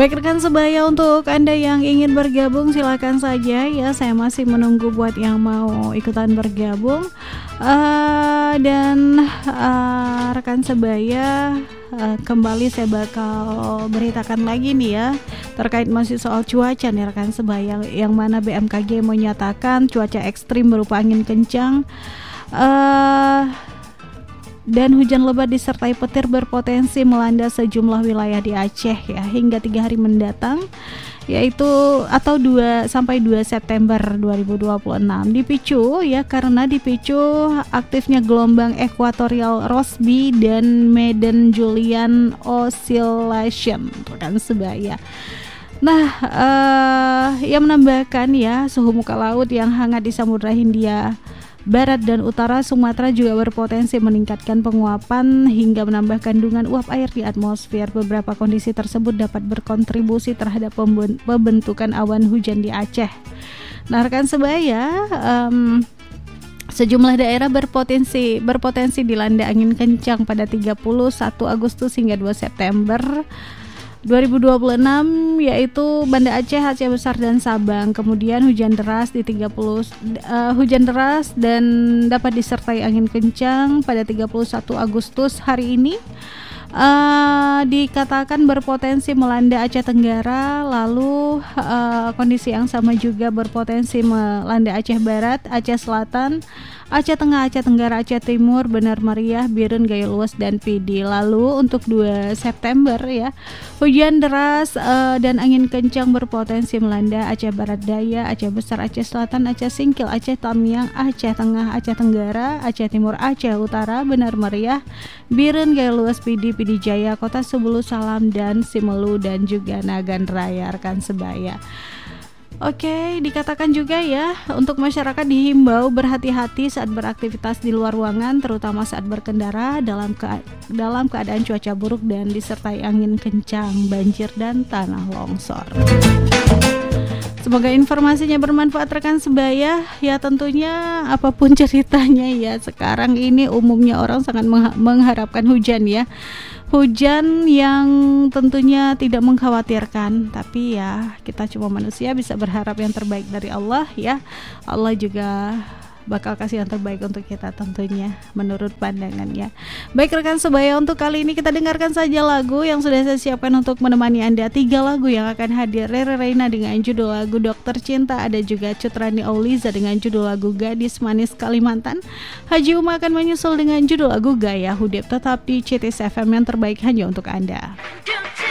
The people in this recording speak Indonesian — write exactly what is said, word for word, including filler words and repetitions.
Baik rekan sebaya, untuk Anda yang ingin bergabung silakan saja ya. Saya masih menunggu buat yang mau ikutan bergabung. Uh, dan uh, rekan sebaya, uh, kembali saya bakal beritakan lagi nih ya terkait masih soal cuaca nih rekan sebaya, yang mana B M K G menyatakan cuaca ekstrim berupa angin kencang uh, dan hujan lebat disertai petir berpotensi melanda sejumlah wilayah di Aceh ya hingga tiga hari mendatang, yaitu atau dua sampai dua September dua ribu dua puluh enam. Dipicu ya karena dipicu aktifnya gelombang Equatorial Rossby dan Madden Julian Oscillation rekan sebaya. Nah, uh, yang menambahkan ya suhu muka laut yang hangat di Samudra Hindia Barat dan Utara Sumatera juga berpotensi meningkatkan penguapan hingga menambah kandungan uap air di atmosfer. Beberapa kondisi tersebut dapat berkontribusi terhadap pembentukan awan hujan di Aceh. Nah, rekan sebaya, um, sejumlah daerah berpotensi berpotensi dilanda angin kencang pada tiga puluh satu Agustus hingga dua September dua ribu dua puluh enam, yaitu Banda Aceh, Aceh Besar dan Sabang. Kemudian hujan deras di tiga puluh uh, hujan deras dan dapat disertai angin kencang pada tiga puluh satu Agustus hari ini. Uh, dikatakan berpotensi melanda Aceh Tenggara, lalu uh, kondisi yang sama juga berpotensi melanda Aceh Barat, Aceh Selatan, Aceh Tengah, Aceh Tenggara, Aceh Timur, Benar Meriah, Biren, Gaya Luas, dan Pidi. Lalu untuk dua September ya, hujan deras uh, dan angin kencang berpotensi melanda Aceh Barat Daya, Aceh Besar, Aceh Selatan, Aceh Singkil, Aceh Tamiang, Aceh Tengah, Aceh Tenggara, Aceh Timur, Aceh Utara, Benar Meriah, Biren, Gaya Luas, Pidi, Pidi Jaya, Kota Sebulu, Salam, dan Simelu, dan juga Nagan Raya rekan sebaya. Oke, dikatakan juga ya untuk masyarakat dihimbau berhati-hati saat beraktivitas di luar ruangan, terutama saat berkendara dalam ke- dalam keadaan cuaca buruk dan disertai angin kencang, banjir, dan tanah longsor. Semoga informasinya bermanfaat rekan sebaya ya. Tentunya apapun ceritanya ya, sekarang ini umumnya orang sangat mengha- mengharapkan hujan ya. Hujan yang tentunya tidak mengkhawatirkan, tapi ya kita cuma manusia, bisa berharap yang terbaik dari Allah ya. Allah juga bakal kasih yang terbaik untuk kita tentunya menurut pandangannya. Baik rekan sebaya, untuk kali ini kita dengarkan saja lagu yang sudah saya siapkan untuk menemani Anda. Tiga lagu yang akan hadir: Rere Reina dengan judul lagu Dokter Cinta, ada juga Cutrani Auliza dengan judul lagu Gadis Manis Kalimantan, Haji Uma akan menyusul dengan judul lagu Gaya Hudip. Tetap di C T S F M, yang terbaik hanya untuk Anda.